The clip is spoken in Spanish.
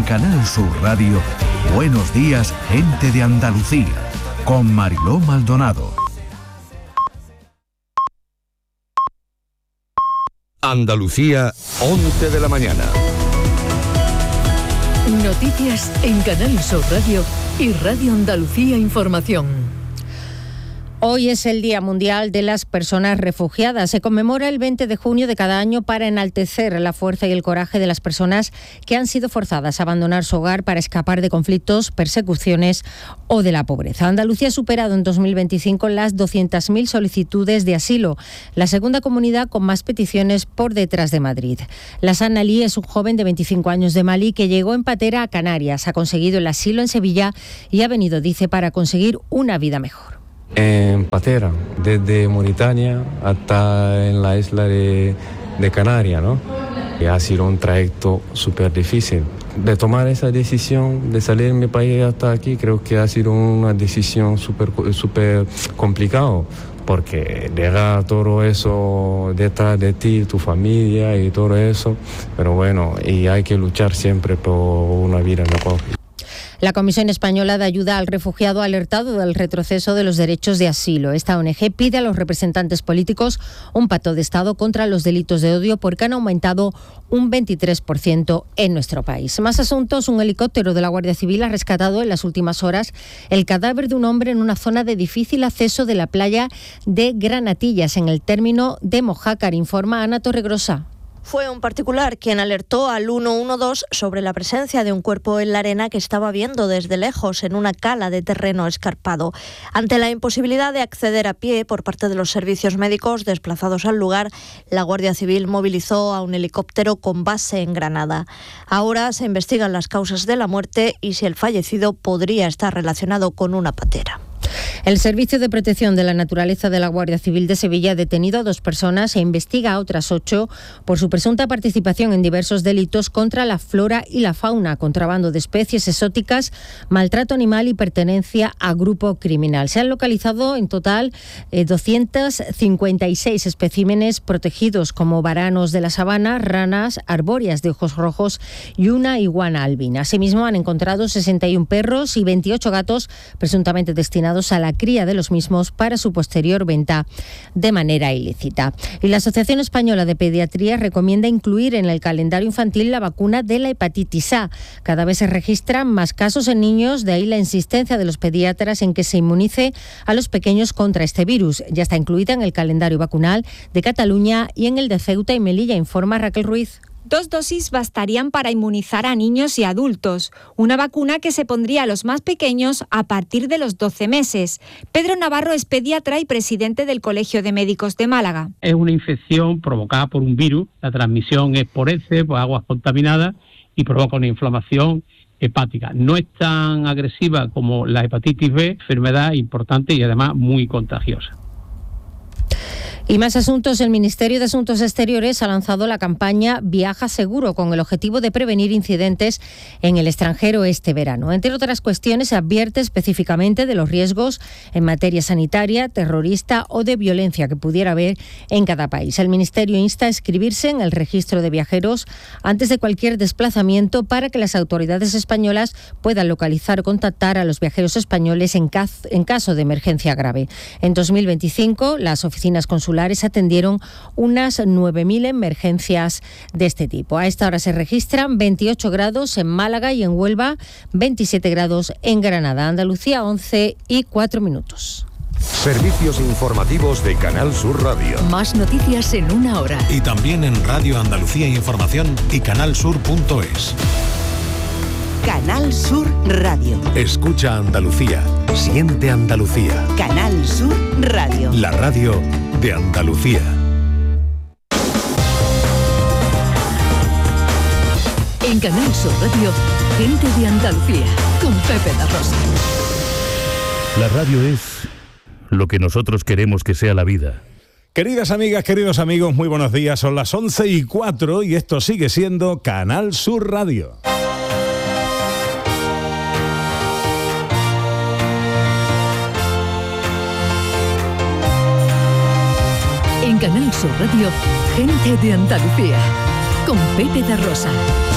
En Canal Sur Radio, Buenos Días, Gente de Andalucía, con Mariló Maldonado. Andalucía, 11 de la mañana. Noticias en Canal Sur Radio y Radio Andalucía Información. Hoy es el Día Mundial de las Personas Refugiadas. Se conmemora el 20 de junio de cada año para enaltecer la fuerza y el coraje de las personas que han sido forzadas a abandonar su hogar para escapar de conflictos, persecuciones o de la pobreza. Andalucía ha superado en 2025 las 200.000 solicitudes de asilo, la segunda comunidad con más peticiones por detrás de Madrid. Lassana Ali es un joven de 25 años de Malí que llegó en patera a Canarias, ha conseguido el asilo en Sevilla y ha venido, dice, para conseguir una vida mejor. En patera, desde Mauritania hasta en la isla de Canarias, ¿no? Y ha sido un trayecto súper difícil. De tomar esa decisión de salir de mi país hasta aquí, creo que ha sido una decisión súper complicada, porque dejar todo eso detrás de ti, tu familia y todo eso, pero bueno, y hay que luchar siempre por una vida mejor. La Comisión Española de Ayuda al Refugiado ha alertado del retroceso de los derechos de asilo. Esta ONG pide a los representantes políticos un pacto de Estado contra los delitos de odio porque han aumentado un 23% en nuestro país. Más asuntos. Un helicóptero de la Guardia Civil ha rescatado en las últimas horas el cadáver de un hombre en una zona de difícil acceso de la playa de Granatillas, en el término de Mojácar, informa Ana Torregrosa. Fue un particular quien alertó al 112 sobre la presencia de un cuerpo en la arena que estaba viendo desde lejos en una cala de terreno escarpado. Ante la imposibilidad de acceder a pie por parte de los servicios médicos desplazados al lugar, la Guardia Civil movilizó a un helicóptero con base en Granada. Ahora se investigan las causas de la muerte y si el fallecido podría estar relacionado con una patera. El Servicio de Protección de la Naturaleza de la Guardia Civil de Sevilla ha detenido a 2 personas e investiga a otras 8 por su presunta participación en diversos delitos contra la flora y la fauna, contrabando de especies exóticas, maltrato animal y pertenencia a grupo criminal. Se han localizado en total 256 especímenes protegidos como varanos de la sabana, ranas arbóreas de ojos rojos y una iguana albina. Asimismo, han encontrado 61 perros y 28 gatos presuntamente destinados a la cría de los mismos para su posterior venta de manera ilícita. Y la Asociación Española de Pediatría recomienda incluir en el calendario infantil la vacuna de la hepatitis A. Cada vez se registran más casos en niños, de ahí la insistencia de los pediatras en que se inmunice a los pequeños contra este virus. Ya está incluida en el calendario vacunal de Cataluña y en el de Ceuta y Melilla, informa Raquel Ruiz. 2 dosis bastarían para inmunizar a niños y adultos, una vacuna que se pondría a los más pequeños a partir de los 12 meses. Pedro Navarro es pediatra y presidente del Colegio de Médicos de Málaga. Es una infección provocada por un virus, la transmisión es por heces, por aguas contaminadas y provoca una inflamación hepática. No es tan agresiva como la hepatitis B, enfermedad importante y además muy contagiosa. Y más asuntos. El Ministerio de Asuntos Exteriores ha lanzado la campaña Viaja Seguro con el objetivo de prevenir incidentes en el extranjero este verano. Entre otras cuestiones, se advierte específicamente de los riesgos en materia sanitaria, terrorista o de violencia que pudiera haber en cada país. El Ministerio insta a inscribirse en el registro de viajeros antes de cualquier desplazamiento para que las autoridades españolas puedan localizar o contactar a los viajeros españoles en caso de emergencia grave. En 2025, las oficinas consulares atendieron unas 9.000 emergencias de este tipo. A esta hora se registran 28 grados en Málaga y en Huelva, 27 grados en Granada. Andalucía, 11:04. Servicios informativos de Canal Sur Radio. Más noticias en una hora. Y también en Radio Andalucía Información y canalsur.es. Canal Sur Radio. Escucha Andalucía. Siente Andalucía. Canal Sur Radio. La radio de Andalucía. En Canal Sur Radio, Gente de Andalucía, con Pepe da Rosa. La radio es lo que nosotros queremos que sea la vida. Queridas amigas, queridos amigos, muy buenos días. Son las 11:04 y esto sigue siendo Canal Sur Radio. En Canal Sur Radio, Gente de Andalucía, con Pepe da Rosa.